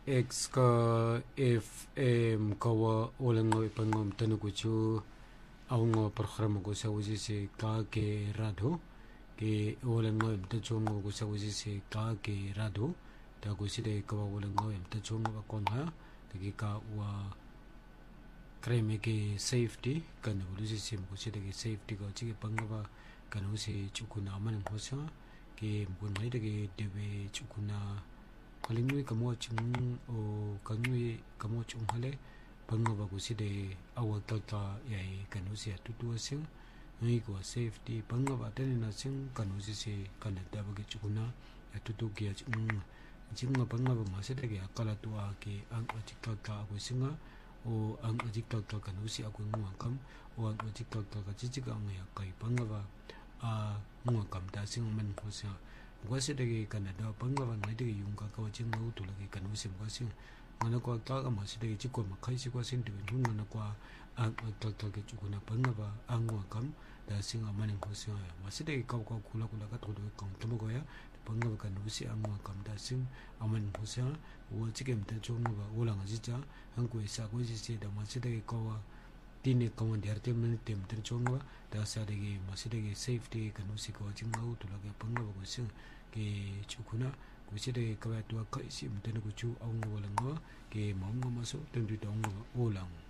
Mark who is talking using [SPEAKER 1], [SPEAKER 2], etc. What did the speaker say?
[SPEAKER 1] X ka FM kawa olang ipangom tanukuchu aungo programa ko sa usi se ka ke radho ke olang mtachongo ko sa usi se ka ke radho ta ko side kawa olang mtachongo ba konha tagi ka wa kreme ke safety kan usi se ko side ke safety ko chike pangaba kan usi chukuna man hosa ke bunai tagi debe chukuna kalingui kamo chung o kangui kamo chung hale pangaba ko side awa tata yai kanusi atutu asing ngai ko safety pangaba tani na sing kanusi se kanata bagi chukuna atutu kia chung pangaba masede ke akala tua ke ang atikaka ko singa o ang atikaka kanusi aku ngakam o ang atikaka ka chichika ang yakai pangaba a ngakam ta sing man ko sa Wasi dagi Canada panggawan ngai dagi yung kakawa ching ngau tu lagi kanusim kwasing ngana kwa taka masi dagi chikwa makai si kwasing diben hung ngana kwa ang ke chukuna panggawa ang wakam da sing amaning kwasing ya masi dagi kau kula ka todo kang tamago ya panggawa kanusi ang wakam da sing amaning kwasing wa chikem ta chonga ba ulang ajicha hangko isa ko si da masi dagi kawa tine kawan di arti menit tem terchonga da sa dagi masi dagi safety kanusi ko ching ngau tu lagi panggawa kwasing ke chukuna kuside kawa tua kai sim tenu kuchu aung walang ke maung masuk tendu dong olang